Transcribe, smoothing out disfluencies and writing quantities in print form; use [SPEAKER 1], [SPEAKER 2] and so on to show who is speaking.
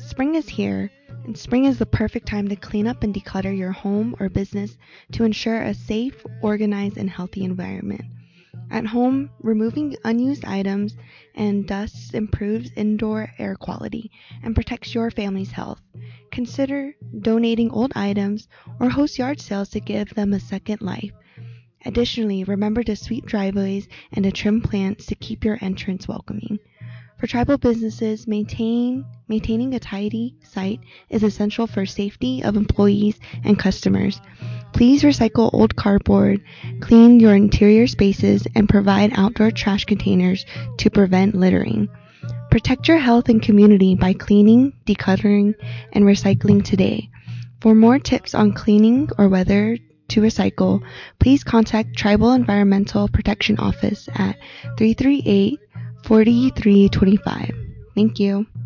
[SPEAKER 1] Spring is here, and spring is the perfect time to clean up and declutter your home or business to ensure a safe, organized, and healthy environment. At home, removing unused items and dust improves indoor air quality and protects your family's health. Consider donating old items or host yard sales to give them a second life. Additionally, remember to sweep driveways and to trim plants to keep your entrance welcoming. For tribal businesses, maintaining a tidy site is essential for safety of employees and customers. Please recycle old cardboard, clean your interior spaces, and provide outdoor trash containers to prevent littering. Protect your health and community by cleaning, decluttering, and recycling today. For more tips on cleaning or whether to recycle, please contact Tribal Environmental Protection Office at 338-4325. Thank you.